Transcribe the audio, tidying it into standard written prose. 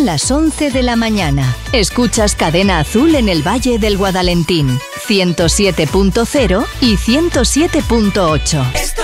Son las 11 de la mañana. Escuchas Cadena Azul en el Valle del Guadalentín, 107.0 y 107.8.